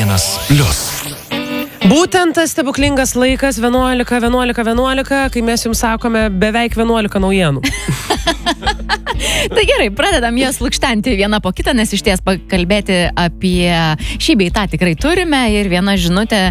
Būtent tas stebuklingas laikas 11, kai mes jums sakome beveik 11 naujienų. Tai gerai, pradedam jas lukštenti vieną po kitą, nes iš ties pakalbėti apie šį bei tą tikrai turime ir viena žinutė,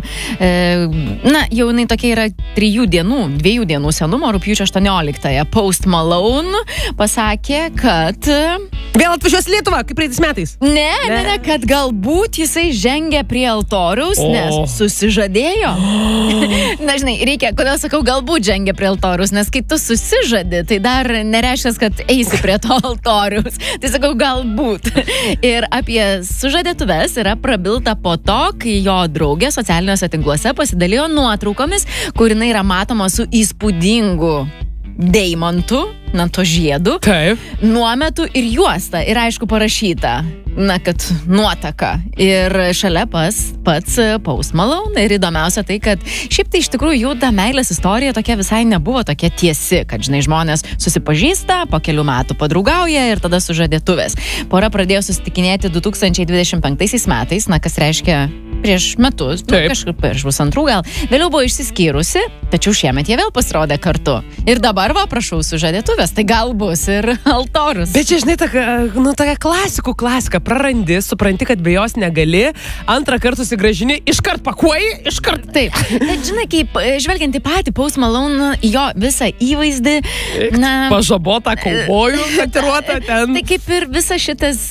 jau jinai tokia yra 2 dienų senumo, rugpjūčio 18-ąją. Post Malone pasakė, kad... Vėl atvažiuos Lietuvą, kaip praeitais metais. Ne, kad galbūt jisai žengia prie altoriaus, nes susižadėjo. Na, žinai, reikia, kodėl sakau, galbūt žengia prie altoriaus, nes kai tu susižadi, tai dar nereiškia, kad eisi prie to altoriaus. Tai sakau, galbūt. Ir apie sužadėtuves yra prabilta po to, kai jo draugė socialiniuose tinkluose pasidalijo nuotraukomis, kur jinai yra matoma su įspūdingu deimantu, to žiedu, nuometu ir juosta. Ir aišku parašyta, kad nuotaka. Ir šalia pats Post Malone. Ir įdomiausia tai, kad šiaip tai iš tikrųjų jų ta meilės istorija tokia visai nebuvo tokia tiesi, kad, žinai, žmonės susipažįsta, po kelių metų padraugauja ir tada sužadėtuvės. Pora pradėjo susitikinėti 2025 metais, kas reiškia prieš metus, kažkaip prieš 2 gal. Vėliau buvo išsiskyrusi, tačiau šiemet jie vėl pasirodė kartu. Ir dabar prašau sužadėtuvės, tai gal bus ir altorius. Bet čia, žinai, tokia klasika. Prarandi, supranti, kad be jos negali, antrą kartą susigrąžini, iškart pakuoji, iškart. Taip. Bet, žinai, kaip žvelgiant į patį Post Malone, jo visą įvaizdį, pažabota, kaubojų, tatuiruota ten. Tai kaip ir visas šitas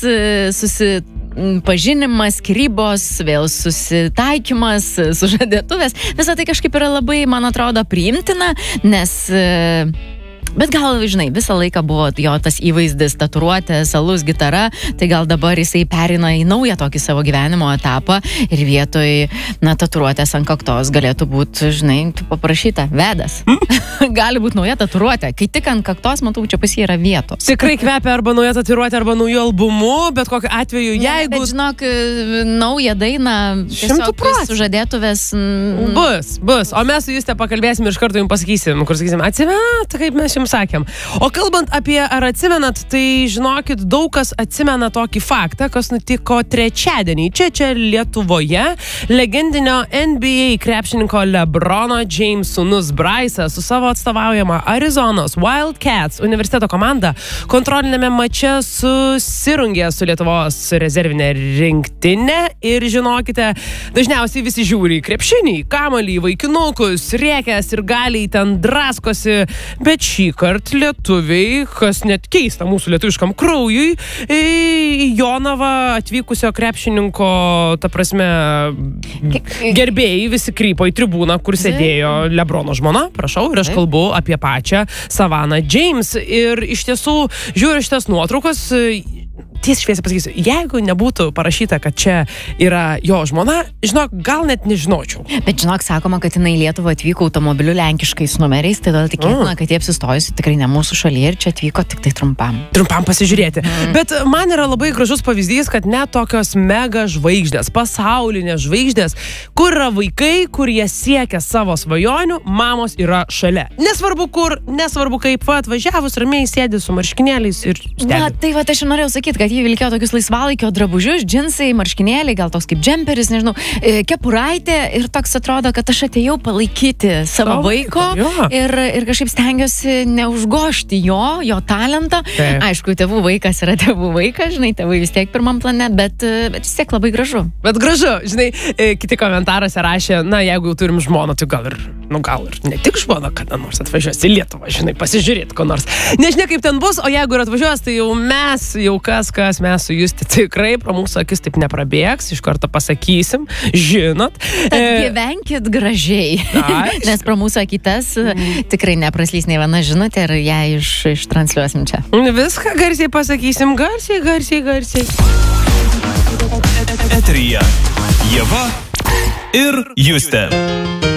pažinimas, skyrybos, vėl susitaikymas, sužadėtuvės, visą tai kažkaip yra labai, man atrodo, priimtina, nes... Bet gal, žinai, visą laiką buvo jo tas įvaizdis, tatuiruotės, alus, gitara, tai gal dabar jisai perina į naują tokį savo gyvenimo etapą ir vietoj, tatuiruotės ant kaktos galėtų būti, žinai, paprašyta, vedas. Gali būti nauja tatuiruotė. Kai tik ant kaktos, matau, čia pas jį yra vietos. Tikrai kvepia arba nauja tatuiruotė, arba naujų albumų, bet kokiu atveju, jeigu... Bet žinok, naują dainą, tiesiog sužadėtuvės... Bus. O mes su Juste pakalbėsim ir iš karto jums pasakysim, kur sakysim, atsimenat, kaip mes jums sakėm. O kalbant apie ar atsimenat, tai žinokit, daug kas atsimena tokį faktą, kas nutiko trečiadienį. Čia Lietuvoje legendinio NBA krepšininko LeBrono James sūnus Bryce'as su savo atstovaujama Arizonos Wildcats universiteto komanda kontrolinėme mače susirungė su Lietuvos rezervinė rinktinė ir žinokite, dažniausiai visi žiūri į krepšinį, kamuolį, vaikinukus, rėkės ir galiai ten draskosi, bet šį kart lietuviai, kas net keista mūsų lietuviškam kraujui, Jonavą atvykusio krepšininko, ta prasme, gerbėjai visi krypo į tribūną, kur sėdėjo LeBrono žmona, prašau, ir aš kalbu apie pačią Savaną James. Ir iš tiesų, žiūriu šitas nuotraukas, tiesiai šviesiai pasakysiu, jeigu nebūtų parašyta, kad čia yra jo žmona, žinok, gal net nežinočiau. Bet žinok, sakoma, kad jinai į Lietuvą atvyko automobiliu lenkiškais numeriais, tai todėl tikėtina, kad jie apsistojusi tikrai ne mūsų šalyje ir čia atvyko tik tai trumpam. Trumpam pasižiūrėti. Bet man yra labai gražus pavyzdys, kad net tokios mega žvaigždės, pasaulinės žvaigždės, kur yra vaikai, kur jie siekia savo svajonių, mamos yra šalia. Nesvarbu kur, nesvarbu kaip, atvažiavus ramiai sėdi su marškinėliais ir stebi. Na, tai aš norėjau sakyti, kad jie vilkėjo tokius laisvalaikio drabužius, džinsai, marškinėliai, gal toks kaip džemperis, nežinau, kepuraitė ir toks atrodo, kad aš atėjau palaikyti savo vaiko ir kažkaip stengiuosi neužgošti jo talentą. Aišku, tėvų vaikas yra tėvų vaikas, žinai, tėvai vis tiek pirmam plane, bet vis tiek labai gražu. Bet gražu, žinai, kiti komentaruose rašė, jeigu jau turim žmoną, tai gal ir ne tik žmona, kada nors atvažiuos į Lietuvą, žinai, pasižiūrėti ko nors. Nežinia, kaip ten bus, o jeigu ir atvažiuos, tai jau kas mes su Juste tikrai pro mūsų akis taip neprabėgs, iš karto pasakysim, žinot. Tad gyvenkit gražiai, nes pro mūsų akitas tikrai nepraslys nei viena žinutė ir ją ištransliuosim čia. Viską garsiai pasakysim, garsiai. Eteryje Ieva ir Juste.